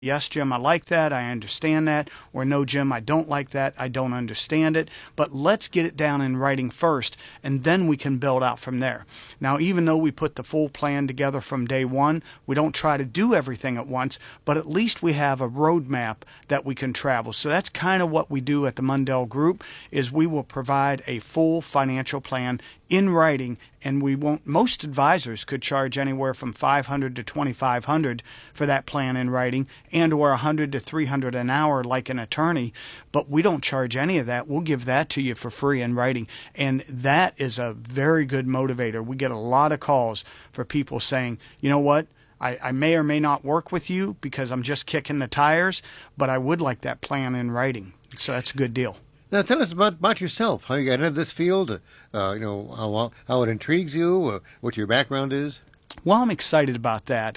Yes, Jim, I like that. I understand that. Or no, Jim, I don't like that. I don't understand it. But let's get it down in writing first, and then we can build out from there. Now, even though we put the full plan together from day one, we don't try to do everything at once, but at least we have a roadmap that we can travel. So that's kind of what we do at the Mundell Group, is we will provide a full financial plan in writing, and we won't. Most advisors could charge anywhere from $500 to $2,500 for that plan in writing, and or $100 to $300 an hour like an attorney, but we don't charge any of that. We'll give that to you for free in writing, and that is a very good motivator. We get a lot of calls for people saying, you know what, I may or may not work with you because I'm just kicking the tires, but I would like that plan in writing. So that's a good deal. Now, tell us about yourself, how you got into this field, how it intrigues you, what your background is. Well, I'm excited about that.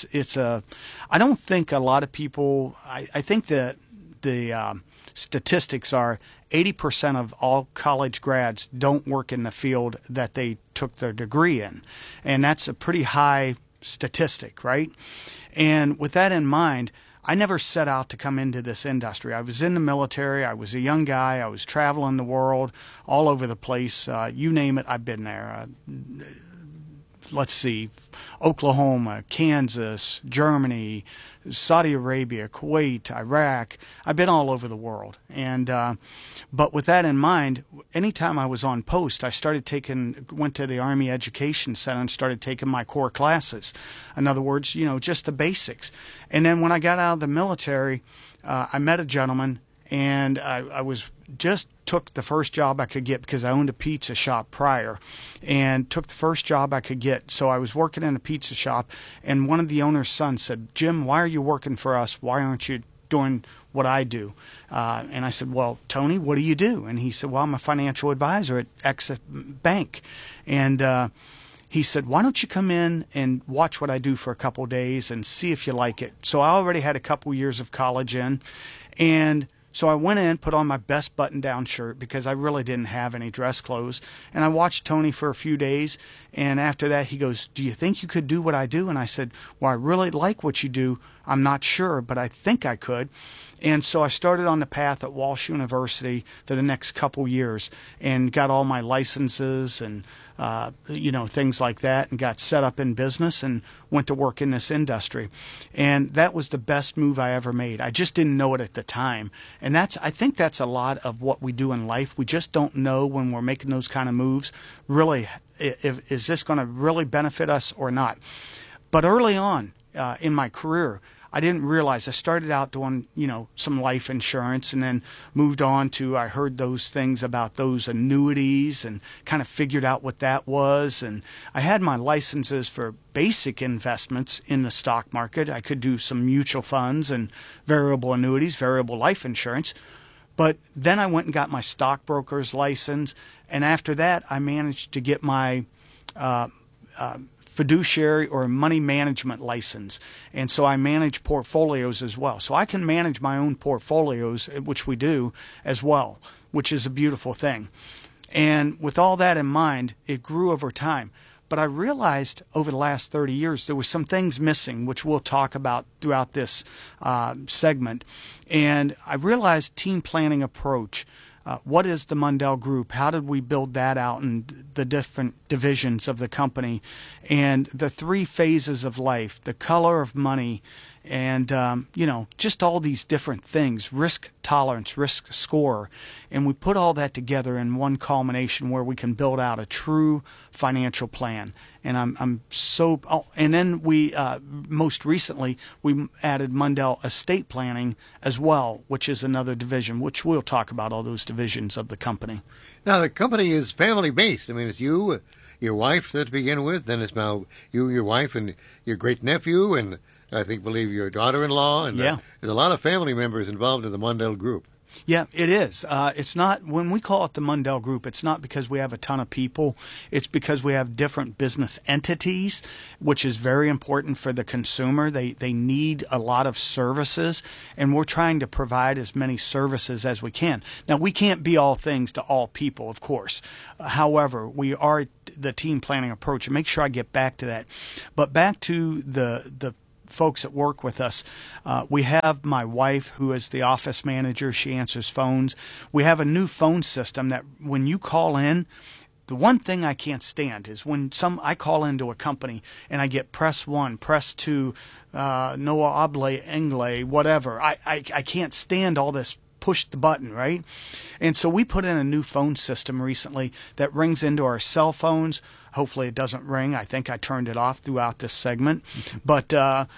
I don't think a lot of people, I think that the statistics are 80% of all college grads don't work in the field that they took their degree in. And that's a pretty high statistic, right? And with that in mind, I never set out to come into this industry. I was in the military. I was a young guy. I was traveling the world, all over the place. You name it, I've been there. Let's see, Oklahoma, Kansas, Germany, Saudi Arabia, Kuwait, Iraq. I've been all over the world. And but with that in mind, anytime I was on post, I went to the Army Education Center and started taking my core classes. In other words, just the basics. And then when I got out of the military, I met a gentleman, and I took the first job I could get because I owned a pizza shop prior, and took the first job I could get. So I was working in a pizza shop, and one of the owner's sons said, Jim, why are you working for us? Why aren't you doing what I do? And I said, well, Tony, what do you do? And he said, well, I'm a financial advisor at X Bank. And he said, why don't you come in and watch what I do for a couple of days and see if you like it? So I already had a couple years of college in, and so I went in, put on my best button-down shirt because I really didn't have any dress clothes. And I watched Tony for a few days. And after that, he goes, do you think you could do what I do? And I said, well, I really like what you do. I'm not sure, but I think I could. And so I started on the path at Walsh University for the next couple years and got all my licenses and things like that, and got set up in business and went to work in this industry. And that was the best move I ever made. I just didn't know it at the time. And I think that's a lot of what we do in life. We just don't know when we're making those kind of moves, really, is this going to really benefit us or not? But early on in my career, I didn't realize. I started out doing, some life insurance, and then moved on to, I heard those things about those annuities and kind of figured out what that was. And I had my licenses for basic investments in the stock market. I could do some mutual funds and variable annuities, variable life insurance. But then I went and got my stockbroker's license. And after that, I managed to get my fiduciary or money management license. And so I manage portfolios as well. So I can manage my own portfolios, which we do as well, which is a beautiful thing. And with all that in mind, it grew over time. But I realized over the last 30 years there were some things missing, which we'll talk about throughout this segment. And I realized team planning approach. What is the Mundell Group? How did we build that out in the different divisions of the company? And the 3 phases of life, the color of money, and, just all these different things, risk tolerance, risk score. And we put all that together in one culmination where we can build out a true financial plan. And and then we, most recently, we added Mundell Estate Planning as well, which is another division, which we'll talk about all those divisions of the company. Now, the company is family-based. I mean, it's you, your wife to begin with, then it's now you, your wife, and your great-nephew, and I believe your daughter-in-law, and yeah. There's a lot of family members involved in the Mundell Group. Yeah, it is. It's not, when we call it the Mundell Group, it's not because we have a ton of people. It's because we have different business entities, which is very important for the consumer. They need a lot of services, and we're trying to provide as many services as we can. Now, we can't be all things to all people, of course. However, we are the team planning approach, and make sure I get back to that. But back to the folks that work with us. We have my wife, who is the office manager. She answers phones. We have a new phone system that when you call in, the one thing I can't stand is when I call into a company and I get press 1, press 2, Noah Oble, Engle, whatever. I can't stand all this push the button, right? And so we put in a new phone system recently that rings into our cell phones. Hopefully it doesn't ring. I think I turned it off throughout this segment. But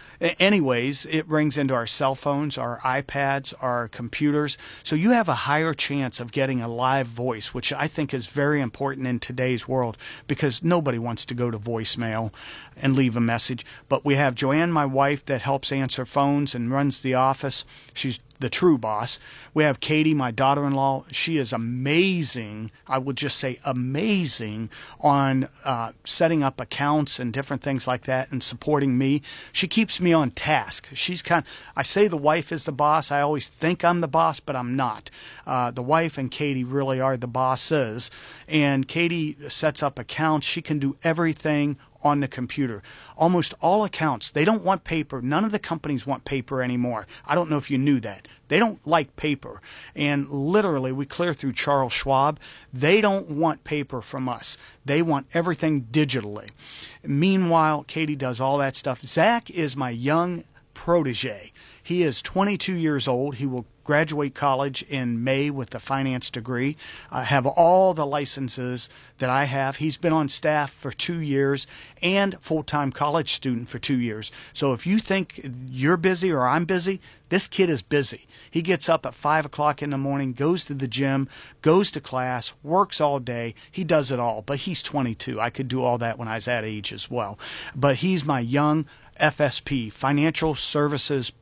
anyways, it rings into our cell phones, our iPads, our computers. So you have a higher chance of getting a live voice, which I think is very important in today's world because nobody wants to go to voicemail and leave a message. But we have Joanne, my wife, that helps answer phones and runs the office. She's the true boss. We have Katie, my daughter-in-law. She is amazing. I would just say amazing on setting up accounts and different things like that and supporting me. She keeps me on task. I say the wife is the boss. I always think I'm the boss, but I'm not. The wife and Katie really are the bosses. And Katie sets up accounts. She can do everything on the computer. Almost all accounts, they don't want paper. None of the companies want paper anymore. I don't know if you knew that. They don't like paper. And literally, we clear through Charles Schwab. They don't want paper from us. They want everything digitally. Meanwhile, Katie does all that stuff. Zach is my young protege. He is 22 years old. He will graduate college in May with a finance degree. Have all the licenses that I have. He's been on staff for 2 years and full-time college student for 2 years. So if you think you're busy or I'm busy, this kid is busy. He gets up at 5 o'clock in the morning, goes to the gym, goes to class, works all day. He does it all, but he's 22. I could do all that when I was that age as well. But he's my young FSP, financial services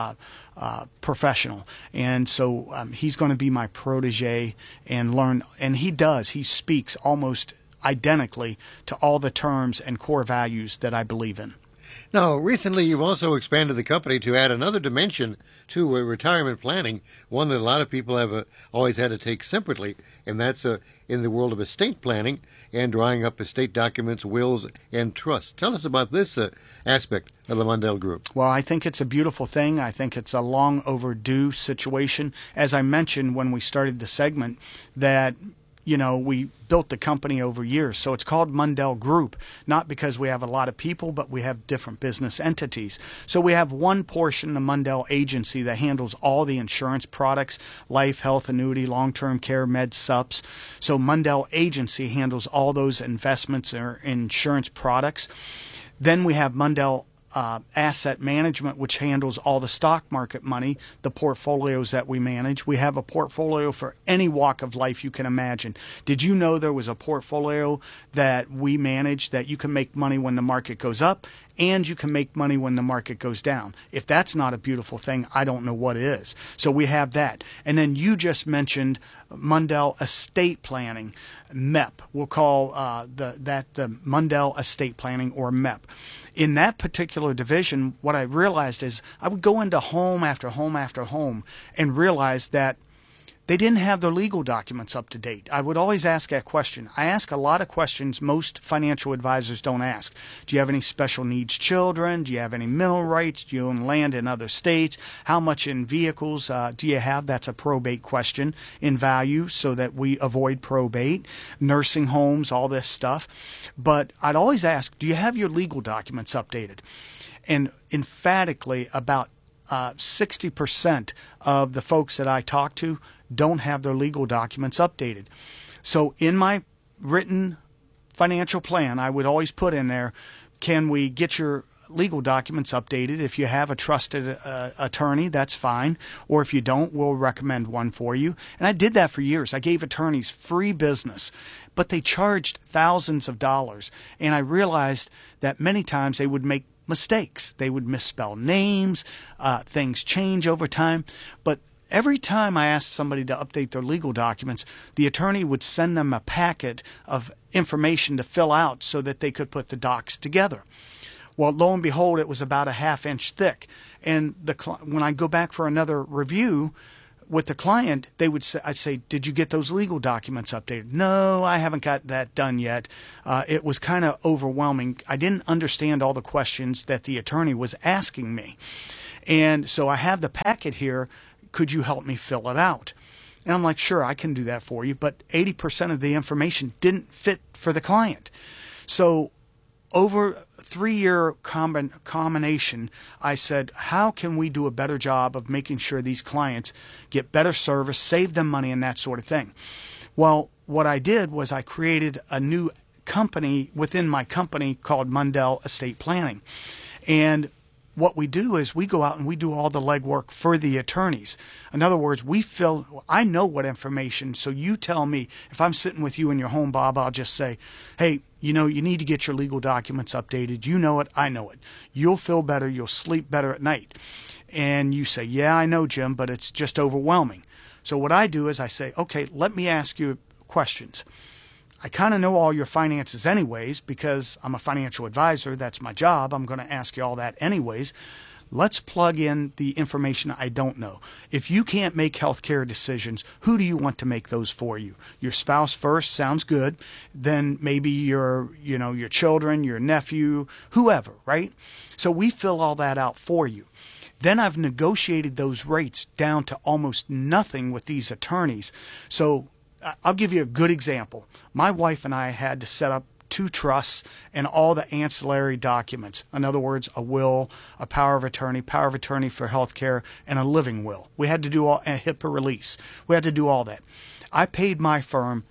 professional, and so he's going to be my protege and learn. And he speaks almost identically to all the terms and core values that I believe in. Now, recently you've also expanded the company to add another dimension to retirement planning, one that a lot of people have always had to take separately, and that's in the world of estate planning and drawing up estate documents, wills, and trusts. Tell us about this aspect of the Mundell Group. Well, I think it's a beautiful thing. I think it's a long overdue situation. As I mentioned when we started the segment, that we built the company over years. So it's called Mundell Group, not because we have a lot of people, but we have different business entities. So we have one portion, the Mundell Agency, that handles all the insurance products, life, health, annuity, long-term care, med, sups. So Mundell Agency handles all those investments or insurance products. Then we have Mundell Asset Management, which handles all the stock market money, the portfolios that we manage. We have a portfolio for any walk of life you can imagine. Did you know there was a portfolio that we manage that you can make money when the market goes up and you can make money when the market goes down? If that's not a beautiful thing, I don't know what is. So we have that. And then you just mentioned Mundell Estate Planning, MEP. We'll call the Mundell Estate Planning, or MEP. In that particular division, what I realized is I would go into home after home after home and realize that they didn't have their legal documents up to date. I would always ask that question. I ask a lot of questions most financial advisors don't ask. Do you have any special needs children? Do you have any mineral rights? Do you own land in other states? How much in vehicles do you have? That's a probate question in value, so that we avoid probate. Nursing homes, all this stuff. But I'd always ask, do you have your legal documents updated? And emphatically, about 60% of the folks that I talk to don't have their legal documents updated. So in my written financial plan, I would always put in there, can we get your legal documents updated? If you have a trusted attorney, that's fine. Or if you don't, we'll recommend one for you. And I did that for years. I gave attorneys free business, but they charged thousands of dollars. And I realized that many times they would make mistakes. They would misspell names. Things change over time. But every time I asked somebody to update their legal documents, the attorney would send them a packet of information to fill out so that they could put the docs together. Well, lo and behold, it was about a half-inch thick. And when I go back for another review, with the client, I'd say, did you get those legal documents updated? No, I haven't got that done yet. It was kind of overwhelming. I didn't understand all the questions that the attorney was asking me. And so I have the packet here. Could you help me fill it out? And I'm like, sure, I can do that for you. But 80% of the information didn't fit for the client. So over a 3-year combination, I said, how can we do a better job of making sure these clients get better service, save them money, and that sort of thing? Well, what I did was I created a new company within my company called Mundell Estate Planning. And what we do is we go out and we do all the legwork for the attorneys. In other words, I know what information, so you tell me. If I'm sitting with you in your home, Bob, I'll just say, hey, you need to get your legal documents updated. You know it, I know it. You'll feel better, you'll sleep better at night. And you say, yeah, I know, Jim, but it's just overwhelming. So what I do is I say, okay, let me ask you questions. I kind of know all your finances anyways because I'm a financial advisor. That's my job. I'm going to ask you all that anyways. Let's plug in the information I don't know. If you can't make healthcare decisions, who do you want to make those for you? Your spouse first, sounds good. Then maybe your children, your nephew, whoever, right? So we fill all that out for you. Then I've negotiated those rates down to almost nothing with these attorneys. So I'll give you a good example. My wife and I had to set up 2 trusts and all the ancillary documents. In other words, a will, a power of attorney for healthcare, and a living will. We had to do a HIPAA release. We had to do all that. I paid my firm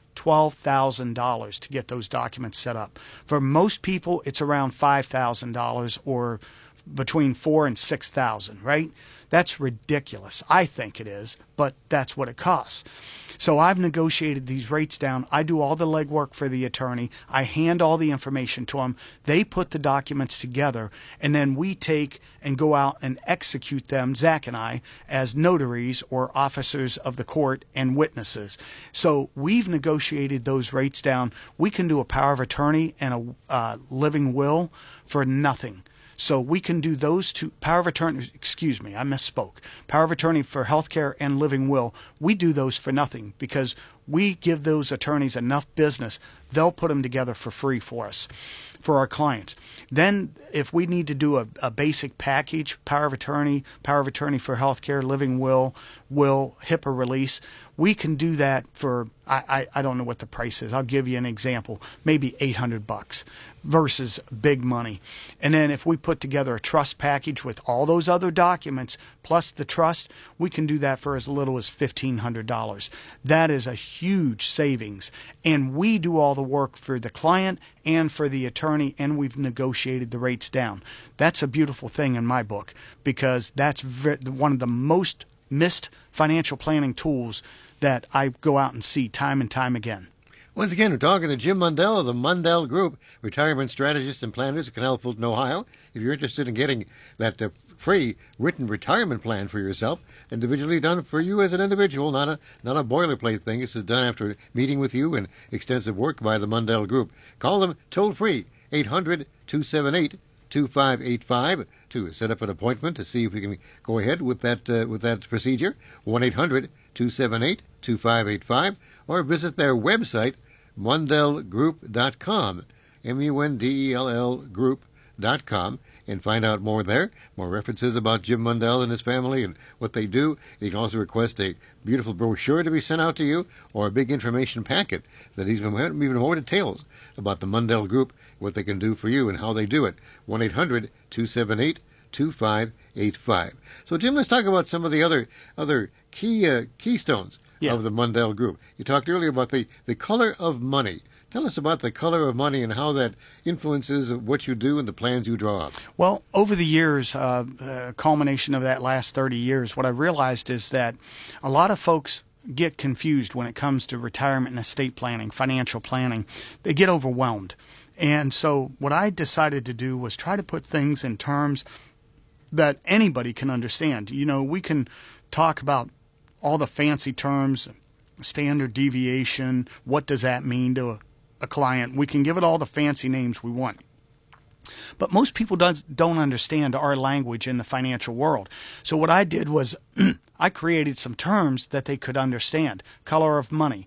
$12,000 to get those documents set up. For most people, it's around $5,000 or between $4,000 and $6,000, right? That's ridiculous. I think it is, but that's what it costs. So I've negotiated these rates down. I do all the legwork for the attorney. I hand all the information to them. They put the documents together, and then we take and go out and execute them, Zach and I, as notaries or officers of the court and witnesses. So we've negotiated those rates down. We can do a power of attorney and a living will for nothing. So we can do those 2, power of attorney, I misspoke. Power of attorney for healthcare and living will, we do those for nothing because we give those attorneys enough business. They'll put them together for free for us, for our clients. Then if we need to do a basic package, power of attorney for healthcare, living will, HIPAA release, we can do that for, I don't know what the price is. I'll give you an example, maybe $800 versus big money. And then if we put together a trust package with all those other documents plus the trust, we can do that for as little as $1,500. That is a huge savings. And we do all the work for the client and for the attorney, and we've negotiated the rates down. That's a beautiful thing in my book because that's one of the most missed financial planning tools that I go out and see time and time again. Once again, we're talking to Jim Mundell of the Mundell Group, retirement strategists and planners at Canal Fulton, Ohio. If you're interested in getting that free written retirement plan for yourself, individually done for you as an individual, not a boilerplate thing. This is done after meeting with you and extensive work by the Mundell Group. Call them toll free, 800-278-2585 to set up an appointment to see if we can go ahead with that procedure. 1-800-278-2585, or visit their website, mundellgroup.com, MUNDELL group.com, and find out more there, more references about Jim Mundell and his family and what they do. You can also request a beautiful brochure to be sent out to you or a big information packet that even more details about the Mundell Group, what they can do for you and how they do it. 1-800-278-2585. So, Jim, let's talk about some of the other keystones of the Mundell Group. You talked earlier about the color of money. Tell us about the color of money and how that influences what you do and the plans you draw up. Well, over the years, culmination of that last 30 years, what I realized is that a lot of folks get confused when it comes to retirement and estate planning, financial planning. They get overwhelmed. And so what I decided to do was try to put things in terms that anybody can understand. You know, we can talk about all the fancy terms, standard deviation, what does that mean to a client. We can give it all the fancy names we want. But most people don't understand our language in the financial world. So what I did was I created some terms that they could understand. Color of money,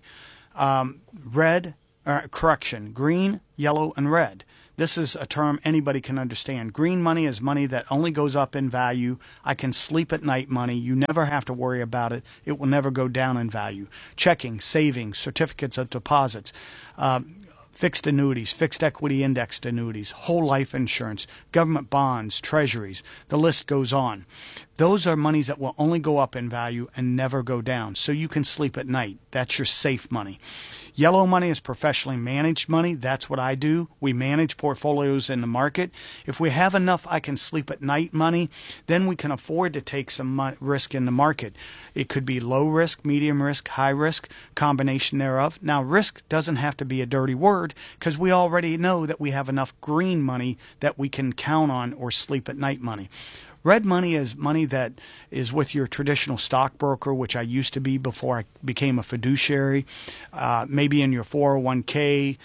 green, yellow, and red. This is a term anybody can understand. Green money is money that only goes up in value. I can sleep at night money. You never have to worry about it. It will never go down in value. Checking, savings, certificates of deposits, fixed annuities, fixed equity indexed annuities, whole life insurance, government bonds, treasuries. The list goes on. Those are monies that will only go up in value and never go down. So you can sleep at night. That's your safe money. Yellow money is professionally managed money. That's what I do. We manage portfolios in the market. If we have enough I can sleep at night money, then we can afford to take some risk in the market. It could be low risk, medium risk, high risk, combination thereof. Now, risk doesn't have to be a dirty word because we already know that we have enough green money that we can count on or sleep at night money. Red money is money that is with your traditional stockbroker, which I used to be before I became a fiduciary, maybe in your 401k,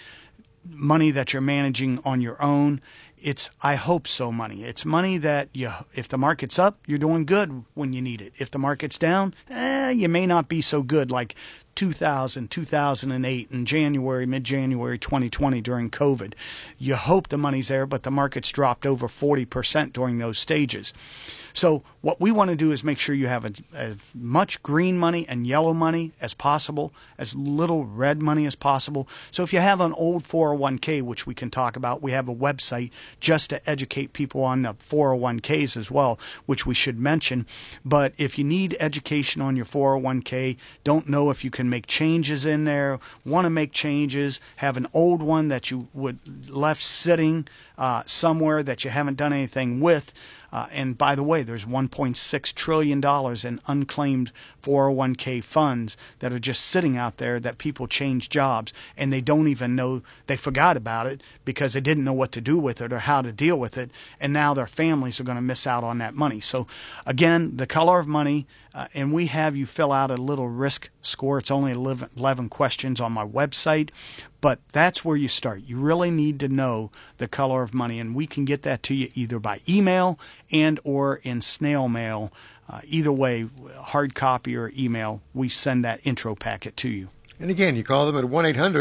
money that you're managing on your own. It's I hope so money. It's money that if the market's up, you're doing good when you need it. If the market's down, you may not be so good, like 2000, 2008, and mid-January 2020 during COVID. You hope the money's there, but the market's dropped over 40% during those stages. So what we want to do is make sure you have as much green money and yellow money as possible, as little red money as possible. So if you have an old 401k, which we can talk about, we have a website just to educate people on the 401ks as well, which we should mention. But if you need education on your 401k, don't know if you can make changes in there, want to make changes, have an old one that you would left sitting somewhere that you haven't done anything with. And by the way, there's $1.6 trillion in unclaimed 401k funds that are just sitting out there that people change jobs and they don't even know, they forgot about it because they didn't know what to do with it or how to deal with it. And now their families are going to miss out on that money. So again, the color of money, and we have you fill out a little risk score. It's only 11 questions on my website. But that's where you start. You really need to know the color of money, and we can get that to you either by email and or in snail mail. Either way, hard copy or email, we send that intro packet to you. And again, you call them at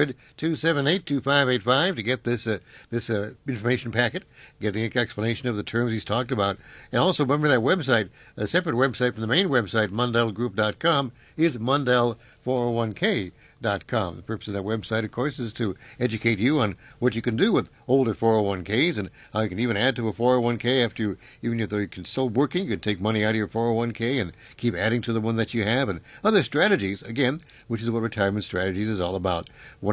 1-800-278-2585 to get this information packet, get the explanation of the terms he's talked about. And also remember that website, a separate website from the main website, MundellGroup.com, is Mundell401k.com. The purpose of that website, of course, is to educate you on what you can do with older 401ks and how you can even add to a 401k after you, even if you're still working, you can take money out of your 401k and keep adding to the one that you have, and other strategies, again, which is what Retirement Strategies is all about.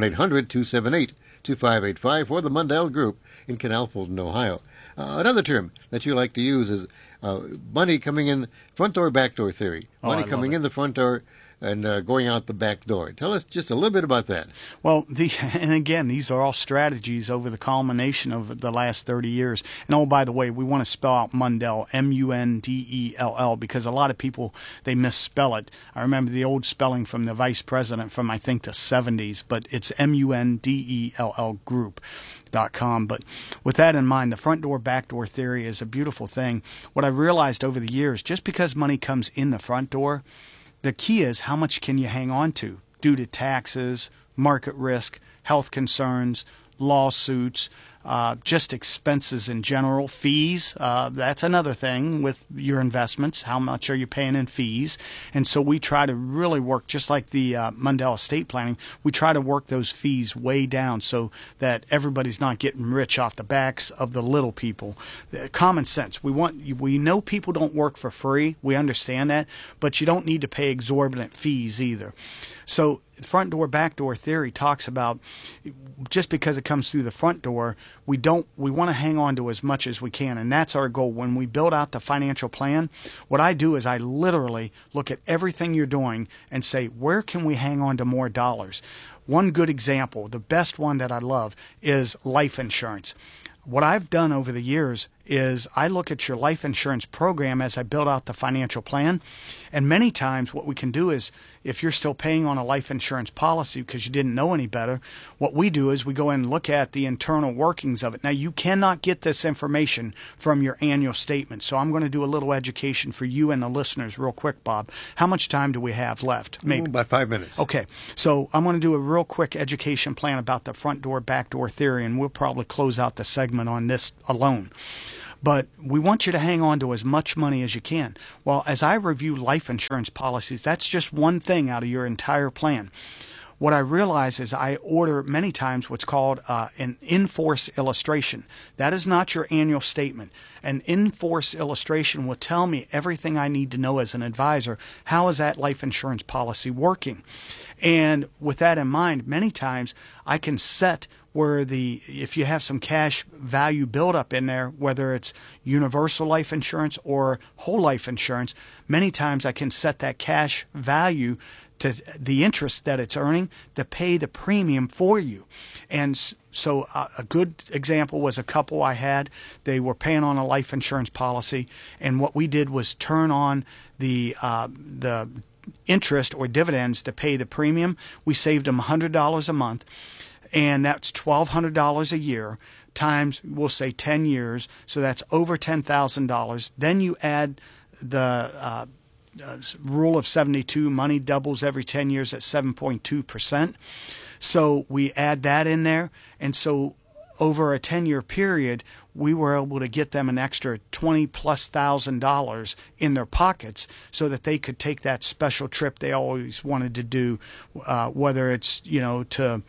1-800-278-2585 for the Mundell Group in Canal Fulton, Ohio. Another term that you like to use is money coming in front door, back door theory. Money coming in the front door and going out the back door. Tell us just a little bit about that. Well, and again, these are all strategies over the culmination of the last 30 years. And oh, by the way, we want to spell out Mundell, M-U-N-D-E-L-L, because a lot of people, they misspell it. I remember the old spelling from the vice president from, I think, the 70s, but it's M-U-N-D-E-L-L group.com. But with that in mind, the front door, back door theory is a beautiful thing. What I realized over the years, just because money comes in the front door, the key is how much can you hang on to due to taxes, market risk, health concerns, lawsuits, just expenses in general, fees. That's another thing with your investments. How much are you paying in fees? And so we try to really work, just like the Mundell estate planning, we try to work those fees way down so that everybody's not getting rich off the backs of the little people. Common sense. We know people don't work for free. We understand that, but you don't need to pay exorbitant fees either. So front door, back door theory talks about just because it comes through the front door, we want to hang on to as much as we can, and that's our goal. When we build out the financial plan, what I do is I literally look at everything you're doing and say, where can we hang on to more dollars? One good example, the best one that I love, is life insurance. What I've done over the years is I look at your life insurance program as I build out the financial plan. And many times what we can do is, if you're still paying on a life insurance policy because you didn't know any better, what we do is we go in and look at the internal workings of it. Now, you cannot get this information from your annual statement. So I'm going to do a little education for you and the listeners real quick, Bob. How much time do we have left? Maybe about 5 minutes. Okay. So I'm going to do a real quick education plan about the front door, back door theory, and we'll probably close out the segment on this alone. But we want you to hang on to as much money as you can. Well, as I review life insurance policies, that's just one thing out of your entire plan. What I realize is I order many times what's called an in-force illustration. That is not your annual statement. An in-force illustration will tell me everything I need to know as an advisor. How is that life insurance policy working? And with that in mind, many times I can set where if you have some cash value buildup in there, whether it's universal life insurance or whole life insurance, many times I can set that cash value to the interest that it's earning to pay the premium for you. And so a good example was a couple I had. They were paying on a life insurance policy, and what we did was turn on the interest or dividends to pay the premium. We saved them $100 a month, and that's $1,200 a year times, we'll say 10 years, so that's over $10,000. Then you add the rule of 72, money doubles every 10 years at 7.2%. So we add that in there, and so over a 10-year period, we were able to get them an extra $20,000+ in their pockets so that they could take that special trip they always wanted to do, whether it's to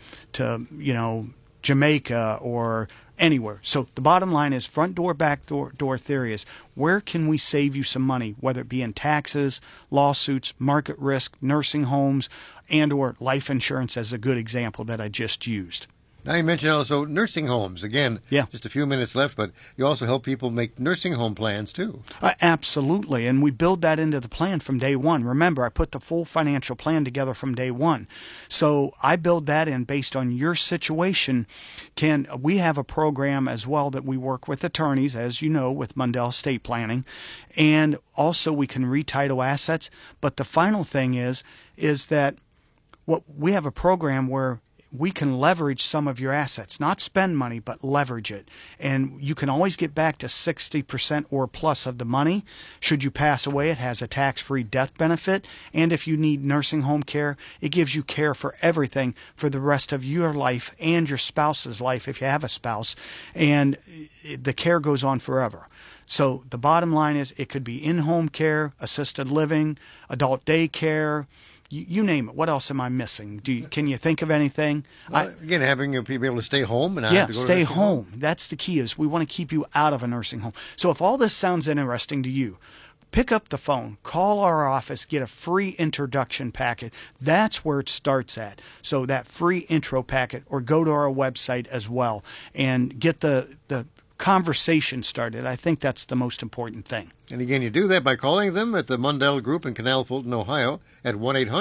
Jamaica or anywhere. So the bottom line is front door, back door theory is where can we save you some money, whether it be in taxes, lawsuits, market risk, nursing homes, and or life insurance as a good example that I just used. Now you mentioned also nursing homes. Again, Yeah. Just a few minutes left, but you also help people make nursing home plans too. Absolutely, and we build that into the plan from day one. Remember, I put the full financial plan together from day one. So I build that in based on your situation. We have a program as well that we work with attorneys, as you know, with Mundell Estate Planning, and also we can retitle assets. But the final thing is that we have a program where we can leverage some of your assets, not spend money, but leverage it. And you can always get back to 60% or plus of the money. Should you pass away, it has a tax-free death benefit. And if you need nursing home care, it gives you care for everything for the rest of your life and your spouse's life if you have a spouse. And the care goes on forever. So the bottom line is it could be in-home care, assisted living, adult daycare, you name it. What else am I missing? Can you think of anything? Well, again, having people able to stay home and not have to go stay to home. That's the key. Is we want to keep you out of a nursing home. So if all this sounds interesting to you, pick up the phone, call our office, get a free introduction packet. That's where it starts at. So that free intro packet, or go to our website as well and get the conversation started. I think that's the most important thing. And again, you do that by calling them at the Mundell Group in Canal Fulton, Ohio, at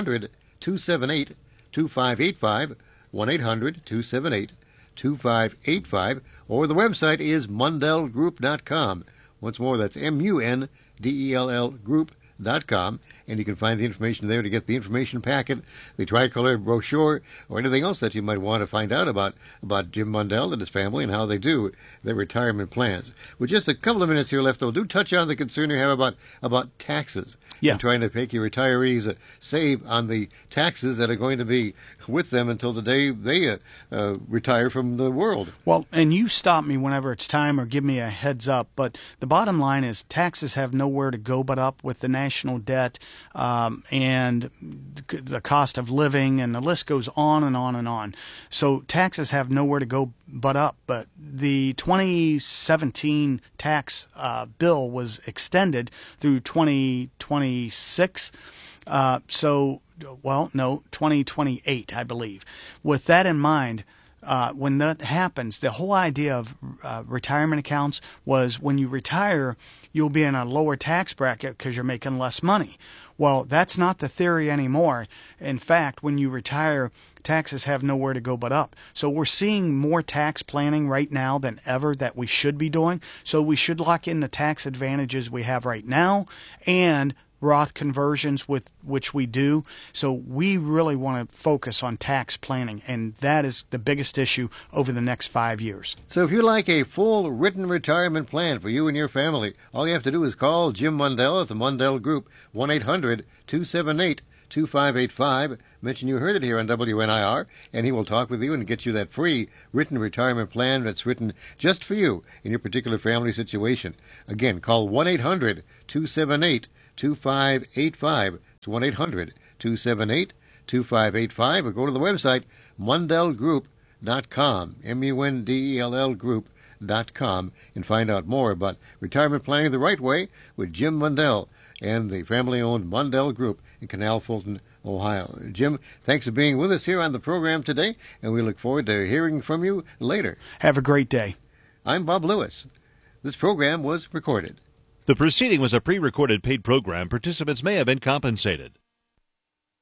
1-800-278-2585, 1-800-278-2585, or the website is mundellgroup.com. Once more, that's MUNDELL Group.com, and you can find the information there to get the information packet, the tricolor brochure, or anything else that you might want to find out about Jim Mundell and his family and how they do their retirement plans. With just a couple of minutes here left, though, do touch on the concern you have about taxes. Yeah. And trying to make your retirees save on the taxes that are going to be with them until the day they retire from the world. Well, and you stop me whenever it's time or give me a heads up, but the bottom line is taxes have nowhere to go but up with the national debt and the cost of living, and the list goes on and on and on. So taxes have nowhere to go but up. But the 2017 tax bill was extended through 2026. 2028, I believe. With that in mind, when that happens, the whole idea of retirement accounts was when you retire, you'll be in a lower tax bracket because you're making less money. Well, that's not the theory anymore. In fact, when you retire, taxes have nowhere to go but up. So we're seeing more tax planning right now than ever that we should be doing. So we should lock in the tax advantages we have right now and Roth conversions with which we do. So we really want to focus on tax planning, and that is the biggest issue over the next 5 years. So if you like a full written retirement plan for you and your family, all you have to do is call Jim Mundell at the Mundell Group, 1-800-278-2585. Mention you heard it here on WNIR, and he will talk with you and get you that free written retirement plan that's written just for you in your particular family situation. Again, call 1-800-278-2585. It's 1-800-278-2585, or go to the website mundellgroup.com, M-U-N-D-E-L-L group.com, and find out more about retirement planning the right way with Jim Mundell and the family-owned Mundell Group in Canal Fulton, Ohio. Jim, thanks for being with us here on the program today, and we look forward to hearing from you later. Have a great day. I'm Bob Lewis. This program was recorded. The proceeding was a pre-recorded paid program. Participants may have been compensated.